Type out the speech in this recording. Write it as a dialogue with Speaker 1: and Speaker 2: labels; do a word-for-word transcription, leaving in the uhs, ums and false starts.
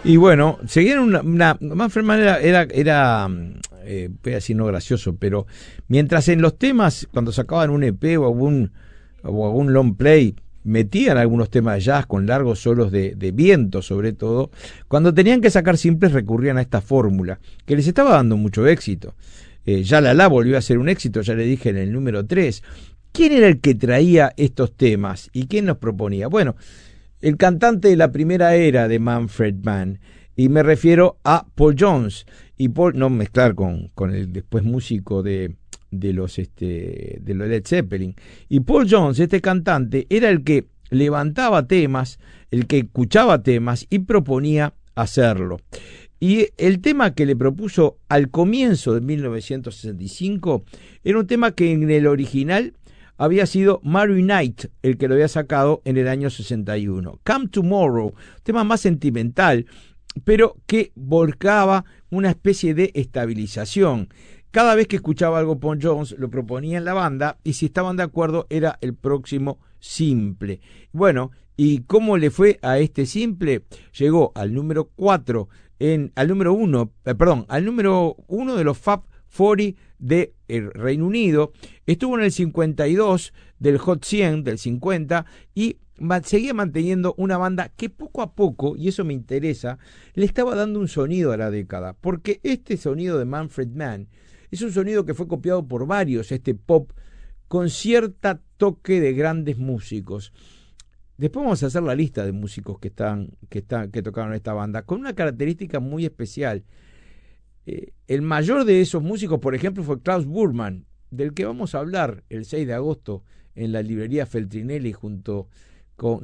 Speaker 1: Y bueno, seguían una, una Manfred Mann era, era, era eh, voy a decir no gracioso, pero mientras en los temas, cuando sacaban un E P o algún, o algún long play, metían algunos temas de jazz con largos solos de, de viento, sobre todo, cuando tenían que sacar simples recurrían a esta fórmula, que les estaba dando mucho éxito. Eh, ya la la volvió a ser un éxito, ya le dije en el número tres. ¿Quién era el que traía estos temas y quién los proponía? Bueno, el cantante de la primera era de Manfred Mann, y me refiero a Paul Jones, y Paul, no mezclar con, con el después músico de, de los este de los Led Zeppelin. Y Paul Jones, este cantante, era el que levantaba temas, el que escuchaba temas y proponía hacerlo. Y el tema que le propuso al comienzo de mil novecientos sesenta y cinco era un tema que en el original había sido Mary Knight el que lo había sacado en el año sesenta y uno. Come Tomorrow, tema más sentimental, pero que volcaba una especie de estabilización. Cada vez que escuchaba algo Paul Jones lo proponía en la banda y si estaban de acuerdo era el próximo simple. Bueno, ¿y cómo le fue a este simple? Llegó al número cuatro, en, al número uno, eh, perdón, al número uno de los Fab cuarenta de el Reino Unido, estuvo en el cincuenta y dos del Hot cien del cincuenta y seguía manteniendo una banda que poco a poco, y eso me interesa, le estaba dando un sonido a la década, porque este sonido de Manfred Mann es un sonido que fue copiado por varios, este pop con cierta toque de grandes músicos. Después vamos a hacer la lista de músicos que están que están que tocaron esta banda con una característica muy especial. Eh, el mayor de esos músicos, por ejemplo, fue Klaus Burman, del que vamos a hablar el seis de agosto en la librería Feltrinelli junto con